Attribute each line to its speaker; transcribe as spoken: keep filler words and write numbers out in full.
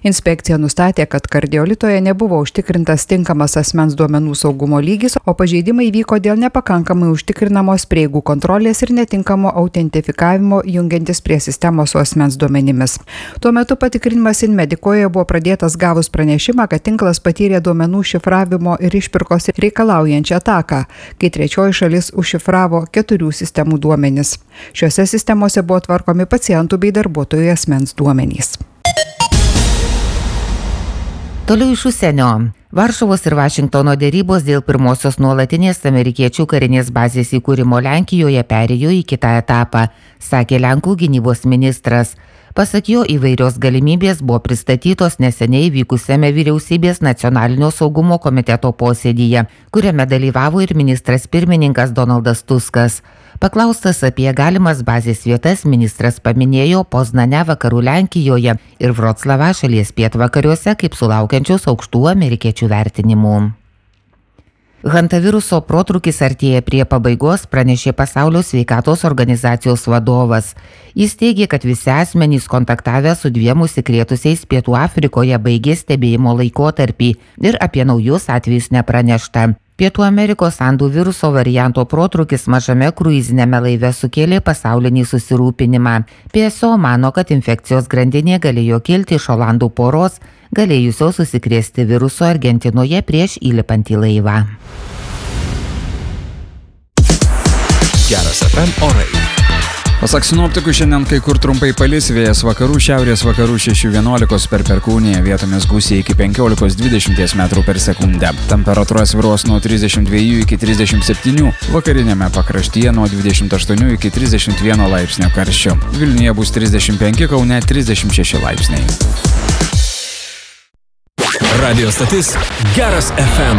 Speaker 1: Inspekcija nustatė, kad kardiolitoje nebuvo užtikrintas tinkamas asmens duomenų saugumo lygis, o pažeidimai vyko dėl nepakankamai užtikrinamos prieigų kontrolės ir netinkamo autentifikavimo jungiantis prie sistemos su asmens duomenimis. Tuo metu patikrinimas Inmedikoje buvo pradėtas gavus pranešimą, kad tinklas patyrė duomenų šifravimo ir išpirkos reikalaujančią ataką, kai trečioji šalis užšifravo keturių sistemų duomenis. Šiuose sistemose buvo tvarkomi pacientų bei darbuotojų asmens duomenys.
Speaker 2: Toliau iš užsienio. Varšuvos ir Vašingtono dėrybos dėl pirmosios nuolatinės amerikiečių karinės bazės įkūrimo Lenkijoje perėjo į kitą etapą, sakė Lenkų gynybos ministras. Pasak jo, įvairios galimybės buvo pristatytos neseniai vykusiame vyriausybės nacionalinio saugumo komiteto posėdyje, kuriame dalyvavo ir ministras pirmininkas Donaldas Tuskas. Paklaustas apie galimas bazės vietas, ministras paminėjo Poznanę vakarų Lenkijoje ir Vroclavą šalies pietvakariuose kaip sulaukiančius aukštų amerikiečių vertinimų. Hantaviruso protrūkis artėja prie pabaigos, pranešė Pasaulio sveikatos organizacijos vadovas. Jis teigė, kad visi asmenys kontaktavę su dviem užsikrėtusiais Pietų Afrikoje baigė stebėjimo laikotarpį ir apie naujus atvejus nepranešta. Pietų Amerikos andų viruso varianto protrūkis mažame kruizinėme laive sukėlė pasaulinį susirūpinimą. P S O mano, kad infekcijos grandinė galėjo kilti iš olandų poros, galėjusios užsikrėsti viruso Argentinoje prieš įlipant į laivą.
Speaker 3: Geras F M orai. Pasak sinoptikų, šiandien kai kur trumpai palis, vėjas vakarų, šiaurės vakarų šeši vienuolika per Perkūniją, vietomis gūsiai iki penkiolika dvidešimt metrų per sekundę. Temperatūra svyruos nuo trisdešimt dviejų iki trisdešimt septynių, vakarinėme pakraštyje nuo dvidešimt aštuonių iki trisdešimt vieno laipsnio karščio. Vilniuje bus trisdešimt penki, Kaune trisdešimt šeši laipsniai. Radio stotis Geras F M.